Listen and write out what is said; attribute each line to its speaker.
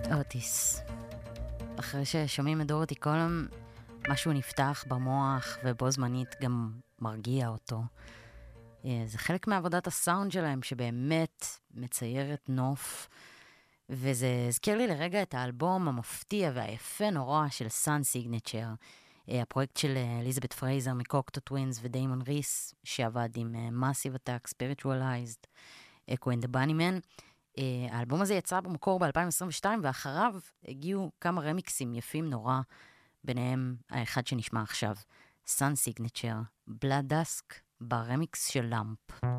Speaker 1: אוטיס. אחרי ששומעים את דורותי קולום, משהו נפתח במוח ובו זמנית גם מרגיע אותו. זה חלק מעבודת הסאונד שלהם שבאמת מציירת נוף, וזה הזכיר לי לרגע את האלבום המפתיע והיפה נורא של סאן סיגנצ'ר, הפרויקט של אליזבת פרייזר מקוקטו טווינס ודיימון ריס, שעבד עם Massive Attack, Spiritualized, Echo and the Bunnymen. האלבום הזה יצא במקור ב-2022, ואחריו הגיעו כמה רמיקסים יפים נורא, ביניהם האחד שנשמע עכשיו, Sun Signature, Blood Dusk, ברמיקס של למפ.